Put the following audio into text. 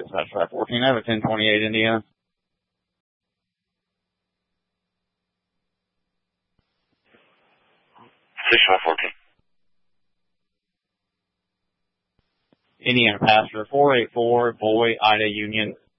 Dispatch 514, I have a 1028 Indiana. 6514. Indiana passenger 484, Boy, Ida Union,